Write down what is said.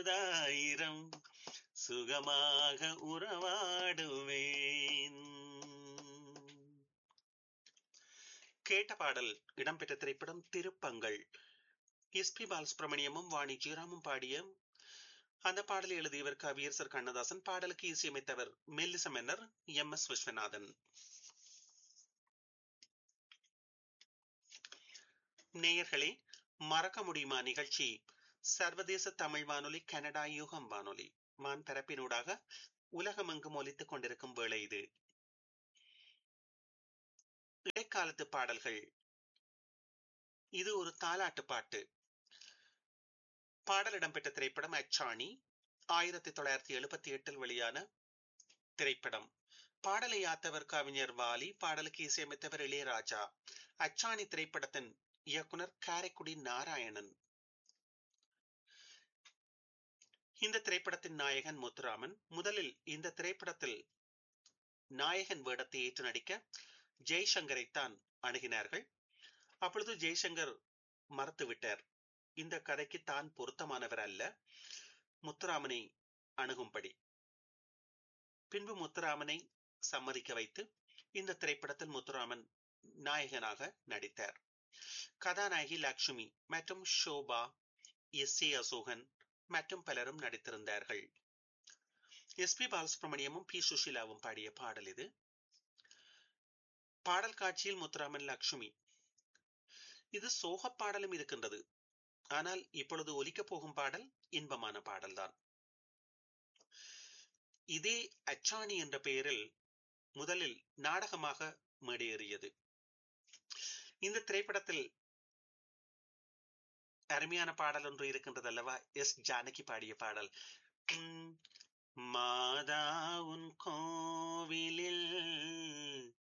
வாழ்வதாயிரம் சுகமாக உறவாடுவேன். கேட்ட பாடல் இடம்பெற்ற திரைப்படம் திருப்பங்கள். எஸ்.பி. பாலசுப்ரமணியமும் வாணி ஜெயராமும் பாடிய அந்த பாடலை எழுதியவர் கவியரசர் கண்ணதாசன். பாடலுக்கு இசையமைத்தவர் மெல்லிச மன்னர் எம்.எஸ். விஸ்வநாதன். நேயர்களே, மறக்க முடியுமா நிகழ்ச்சி சர்வதேச தமிழ் வானொலி, கனடா யுகம் வானொலி வான் பரப்பினூடாக உலகமெங்கும் ஒலித்துக் கொண்டிருக்கும் வேளை இது. இடைக்காலத்து பாடல்கள். இது ஒரு தாலாட்டு பாட்டு. பாடல் இடம்பெற்ற திரைப்படம் அச்சாணி. 1978 வெளியான திரைப்படம். பாடலை யாத்தவர் கவிஞர் வாலி. பாடலுக்கு இசையமைத்தவர் இளையராஜா. அச்சாணி திரைப்படத்தின் இயக்குனர் காரைக்குடி நாராயணன். இந்த திரைப்படத்தின் நாயகன் முத்துராமன். முதலில் இந்த திரைப்படத்தில் நாயகன் வேடத்தை ஏற்று நடிக்க ஜெய்சங்கரைத்தான் அணுகினார்கள். அப்பொழுது ஜெய்சங்கர் மறுத்துவிட்டார். இந்த கதைக்கு தான் பொருத்தமானவர் அல்ல, முத்துராமனை அணுகும்படி. பின்பு முத்துராமனை சம்மதிக்க வைத்து இந்த திரைப்படத்தில் முத்துராமன் நாயகனாக நடித்தார். கதாநாயகி லக்ஷ்மி மற்றும் ஷோபா, எஸ்.ஏ. அசோகன் மற்றும் பலரும் நடித்திருந்தார்கள். எஸ்.பி. பாலசுப்ரமணியமும் பி. சுஷீலாவும் பாடிய பாடல் இது. பாடல் காட்சியில் முத்துராமன், லக்ஷ்மி. இது சோக பாடலும் இருக்கின்றது. ஆனால் இப்பொழுது ஒலிக்கப் போகும் பாடல் இன்பமான பாடல்தான். இதே அச்சாணி என்ற பெயரில் முதலில் நாடகமாக மேடையேறியது. இந்த திரைப்படத்தில் அருமையான பாடல் ஒன்று இருக்கின்றது அல்லவா, எஸ். ஜானகி பாடிய பாடல். மாதா